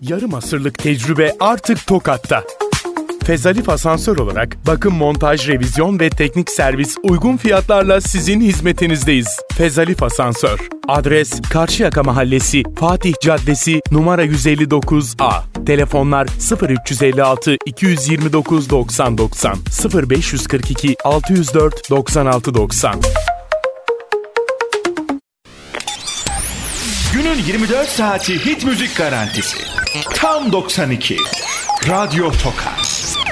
Yarım asırlık tecrübe artık Tokat'ta. Fezalif Asansör olarak bakım, montaj, revizyon ve teknik servis uygun fiyatlarla sizin hizmetinizdeyiz. Fezalif Asansör. Adres Karşıyaka Mahallesi, Fatih Caddesi, numara 159A. Telefonlar 0356 229 90 90, 0542 604 96 90. Günün 24 saati hit müzik garantisi. Tam 92. Radyo Tokat.